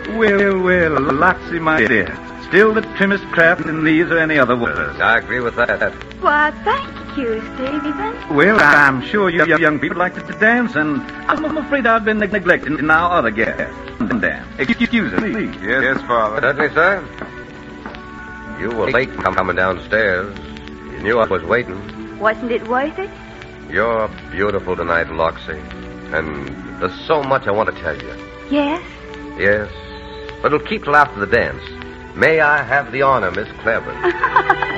Well, Loxy, my dear. Still the trimmest craft in these or any other waters. I agree with that. Why, thank you, Stephen. Well, I'm sure you young people like to dance, and I'm afraid I've been neglecting our other guests. Dan, excuse me, please. Yes, Father. Certainly, sir. You were late coming downstairs. You knew I was waiting. Wasn't it worth it? You're beautiful tonight, Loxy. And there's so much I want to tell you. Yes? Yes, but it'll keep till after the dance. May I have the honor, Miss Clever?